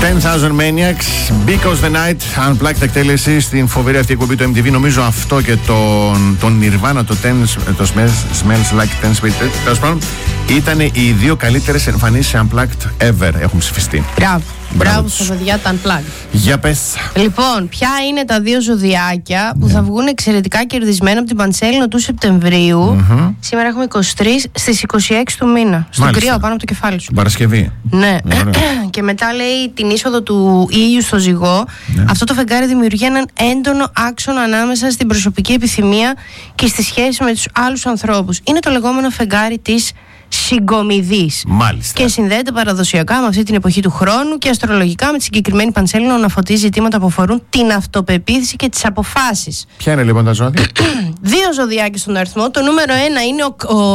10,000 Maniacs, Because the Night, Unplugged εκτέλεση στην φοβερή αυτή εκπομπή του MTV. Νομίζω αυτό και τον Nirvana, το Smells Like Teen Spirit, τέλος πάντων, ήταν οι δύο καλύτερες εμφανίσεις σε Unplugged ever. Έχουν ψηφιστεί. Μπράβο στα παιδιά τα Unplugged. Για πες. Λοιπόν, ποια είναι τα δύο ζωδιάκια που θα βγουν εξαιρετικά κερδισμένα από την Πανσέλινο του Σεπτεμβρίου? Σήμερα έχουμε 23, στις 26 του μήνα. Στον κρύο πάνω από το κεφάλι σου. Παρασκευή. Ναι. Και μετά λέει την είσοδο του ήλιου στο ζυγό. Αυτό το φεγγάρι δημιουργεί έναν έντονο άξονα ανάμεσα στην προσωπική επιθυμία και στη σχέση με τους άλλους ανθρώπους. Είναι το λεγόμενο φεγγάρι της συγκομιδής. Μάλιστα. Και συνδέεται παραδοσιακά με αυτή την εποχή του χρόνου και αστρολογικά με τη συγκεκριμένη Πανσέλινο να φωτίζει ζητήματα που αφορούν την αυτοπεποίθηση και τις αποφάσεις. Ποια είναι λοιπόν τα ζώδια? Δύο ζωδιάκια στον αριθμό. Το νούμερο 1 είναι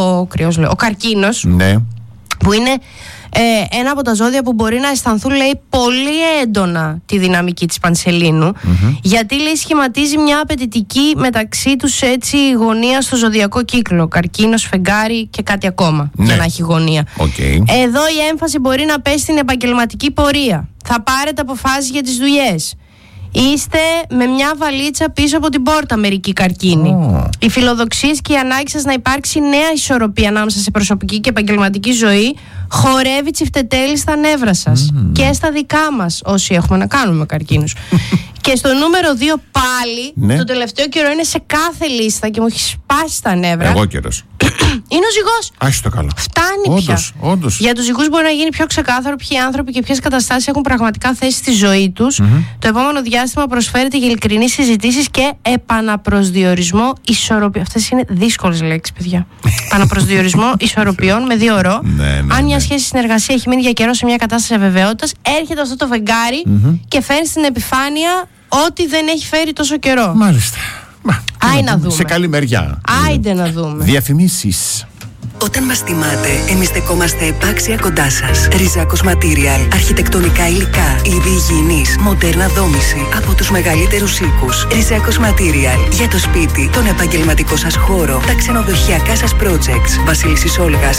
ο καρκίνος. Ναι. Που είναι ένα από τα ζώδια που μπορεί να αισθανθούν, λέει, πολύ έντονα τη δυναμική της Πανσελίνου, γιατί, λέει, σχηματίζει μια απαιτητική μεταξύ τους έτσι γωνία στο ζωδιακό κύκλο. Καρκίνος, φεγγάρι και κάτι ακόμα, για να έχει γωνία. Εδώ η έμφαση μπορεί να πέσει στην επαγγελματική πορεία. Θα πάρετε αποφάσεις για τις δουλειές. Είστε με μια βαλίτσα πίσω από την πόρτα, μερικοί καρκίνοι. Οι φιλοδοξίες και η ανάγκη σας να υπάρξει νέα ισορροπία ανάμεσα σε προσωπική και επαγγελματική ζωή χορεύει τσιφτετέλη στα νεύρα σας και στα δικά μας, όσοι έχουμε να κάνουμε με καρκίνους. Και στο νούμερο 2 πάλι, το τελευταίο καιρό είναι σε κάθε λίστα και μου έχει σπάσει τα νεύρα. Εγώ καιρός. Είναι ο ζυγός. Άχι το καλό. Φτάνει πια. Όντως. Για τους ζυγούς μπορεί να γίνει πιο ξεκάθαρο ποιοι άνθρωποι και ποιες καταστάσεις έχουν πραγματικά θέση στη ζωή τους. Το επόμενο διάστημα προσφέρεται για ειλικρινείς συζητήσεις και επαναπροσδιορισμό ισορροπιών. Αυτές είναι δύσκολες λέξεις, παιδιά. Επαναπροσδιορισμό ισορροπιών με 2 ρο. Αν μια σχέση συνεργασία έχει μείνει για καιρό σε μια κατάσταση αβεβαιότητας, έρχεται αυτό το φεγγάρι και φέρνει στην επιφάνεια ό,τι δεν έχει φέρει τόσο καιρό. Μάλιστα. Άι να δούμε. Σε καλή μεριά. Άιντε να δούμε. Διαφημίσεις. Όταν μας τιμάτε, εμείς στεκόμαστε επάξια κοντά σας. Ριζάκος Material. Αρχιτεκτονικά υλικά, είδη υγιεινής, μοντέρνα δόμηση από τους μεγαλύτερους οίκους. Ριζάκος Material. Για το σπίτι, τον επαγγελματικό σας χώρο, τα ξενοδοχειακά σας projects. Βασίλισσης Όλγας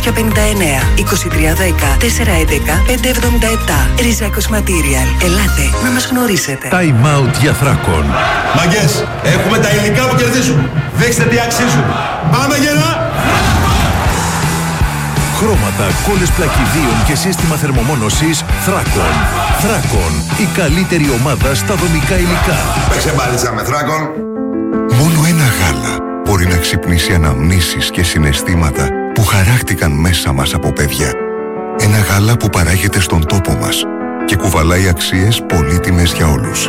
259 2310 411 577. Ριζάκος Material. Ελάτε να μας γνωρίσετε. Time out για Θράκον. Μαγκές, έχουμε τα υλικά που κερδίζουν. Δείξτε τι αξίζουν. Πάμε γερά! Χρώματα, κόλλες πλακιδίων και σύστημα θερμομόνωσης Θράκον. Θράκον, η καλύτερη ομάδα στα δομικά υλικά. Παίξε μπάλιτσα με Θράκον. Μόνο ένα γάλα μπορεί να ξυπνήσει αναμνήσεις και συναισθήματα που χαράχτηκαν μέσα μας από παιδιά. Ένα γάλα που παράγεται στον τόπο μας και κουβαλάει αξίες πολύτιμες για όλους.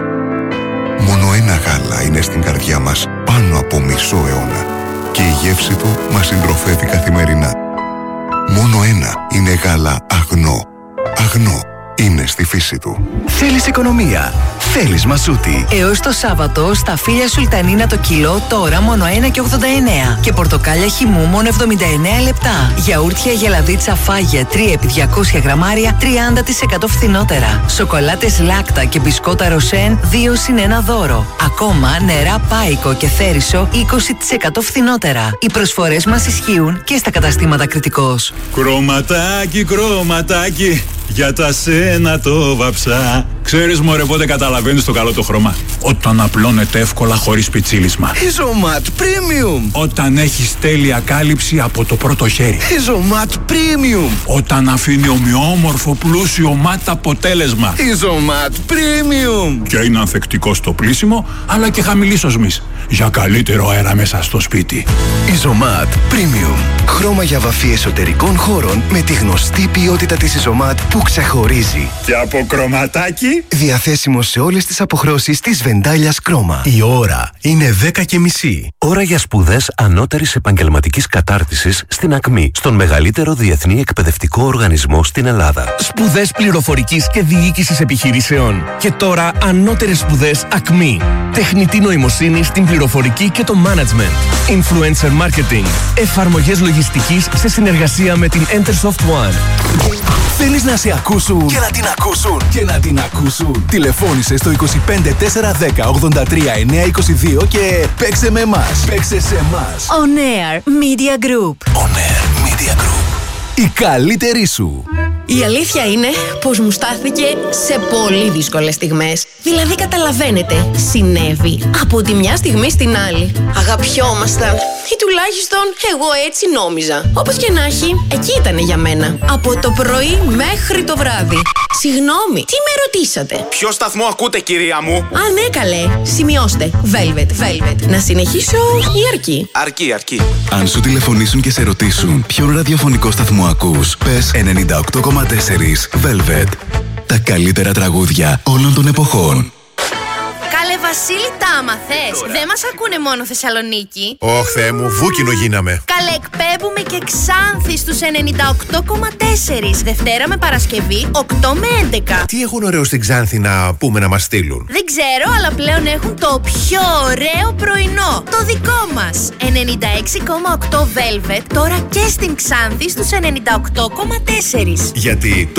Μόνο ένα γάλα είναι στην καρδιά μας πάνω από μισό αιώνα και η γεύση του μας συντροφεύει καθημερινά. Μόνο ένα είναι γάλα αγνό. Αγνό είναι στη φύση του. Θέλεις οικονομία. Θέλεις μασούτη. Έως το Σάββατο στα φύλλα Σουλτανίνα το κιλό τώρα μόνο 1,89 και πορτοκάλια χυμού μόνο 79 λεπτά. Γιαούρτια γελαδίτσα φάγια 3x200 γραμμάρια 30% φθηνότερα. Σοκολάτες Λάκτα και μπισκότα Ροσέν 2 συν 1 δώρο. Ακόμα νερά Πάικο και Θέρισο 20% φθηνότερα. Οι προσφορές μας ισχύουν και στα καταστήματα Κρητικός. Κρωματάκι, κρωματάκι, για τα σένα το βαψά. Ξέρεις μωρέ πότε καταλαβαίνεις το καλό το χρώμα? Όταν απλώνεται εύκολα χωρίς πιτσίλισμα. Ιζωμάτ Premium. Όταν έχεις τέλεια κάλυψη από το πρώτο χέρι. Ιζωμάτ Premium. Όταν αφήνει ομοιόμορφο πλούσιο μάτ αποτέλεσμα. Ιζωμάτ Premium. Και είναι ανθεκτικό στο πλύσιμο αλλά και χαμηλής οσμής, για καλύτερο αέρα μέσα στο σπίτι. Ιζωμάτ Premium. Χρώμα για βαφή εσωτερικών χώρων με τη γνωστή ποιότητα της Ιζωμάτ που ξεχωρίζει. Και από κρωματάκι. Διαθέσιμο σε όλες τις αποχρώσεις της Βεντάλιας Κρώμα. Η ώρα είναι 10:30. Ώρα για σπουδές ανώτερης επαγγελματικής κατάρτισης στην ΑΚΜΗ, στον μεγαλύτερο διεθνή εκπαιδευτικό οργανισμό στην Ελλάδα. Σπουδές πληροφορικής και διοίκησης επιχειρήσεων. Και τώρα ανώτερες σπουδές ΑΚΜΗ. Τεχνητή νοημοσύνη στην πληροφορική και το management. Influencer marketing. Εφαρμογές λογιστικής σε συνεργασία με την Entersoft One. Θέλεις να σε ακούσουν και να την ακούσουν και να την ακούσουν? Τηλεφώνησε στο 25 410 83 922 και παίξε με εμάς. Παίξε σε εμάς. On Air Media Group. On Air Media Group. Η καλύτερη σου. Η αλήθεια είναι πως μου στάθηκε σε πολύ δύσκολες στιγμές. Δηλαδή καταλαβαίνετε, συνέβη από τη μια στιγμή στην άλλη. Αγαπιόμασταν, ή τουλάχιστον εγώ έτσι νόμιζα. Όπως και να έχει, εκεί ήταν για μένα. Από το πρωί μέχρι το βράδυ. Συγγνώμη, τι με ρωτήσατε? Ποιο σταθμό ακούτε, κυρία μου? Α, ναι, καλέ. Σημειώστε. Velvet. Να συνεχίσω ή αρκεί? Αρκεί. Αν σου τηλεφωνήσουν και σε ρωτήσουν ποιον ραδιοφωνικό σταθμό ακούς, πες 98,4 Velvet. Τα καλύτερα τραγούδια όλων των εποχών. Καλέ Βασίλη, τα άμαθες. Δεν μας ακούνε μόνο Θεσσαλονίκη. Ωχ, Θεέ μου, βούκινο γίναμε. Καλέ, εκπέμπουμε και Ξάνθη στους 98,4. Δευτέρα με Παρασκευή, 8 με 11. Τι έχουν ωραίο στην Ξάνθη να πούμε να μας στείλουν? Δεν ξέρω, αλλά πλέον έχουν το πιο ωραίο πρωινό. Το δικό μας. 96,8 Velvet, τώρα και στην Ξάνθη στους 98,4. Γιατί